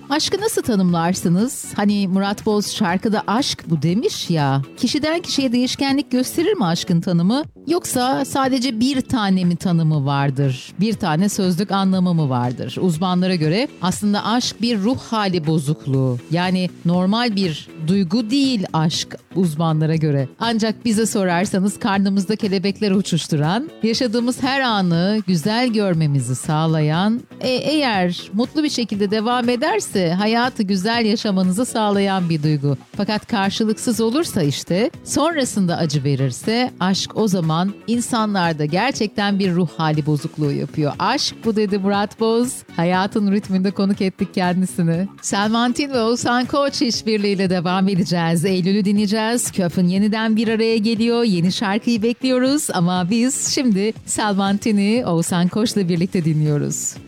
Aşkı nasıl tanımlarsınız? Hani Murat Boz şarkıda aşk bu demiş ya. Kişiden kişiye değişkenlik gösterir mi aşkın tanımı? Yoksa sadece bir tane mi tanımı vardır? Bir tane sözlük anlamı mı vardır? Uzmanlara göre aslında aşk bir ruh hali bozukluğu. Yani normal bir duygu değil aşk uzmanlara göre. Ancak bize sorarsanız karnımızda kelebekler uçuşturan, yaşadığımız her anı güzel görmemizi sağlayan, eğer mutlu bir şekilde devam ederse hayatı güzel yaşamanızı sağlayan bir duygu. Fakat karşılıksız olursa işte, sonrasında acı verirse aşk o zaman insanlarda gerçekten bir ruh hali bozukluğu yapıyor. Aşk bu dedi Murat Boz. Hayatın ritminde konuk ettik kendisini. Selman Tin ve Oğuzhan Koç işbirliğiyle devam edeceğiz. Eylül'ü dinleyeceğiz. Köfün yeniden bir araya geliyor. Yeni şarkıyı bekliyoruz ama biz şimdi Selman Tin'i Oğuzhan Koç'la birlikte dinliyoruz.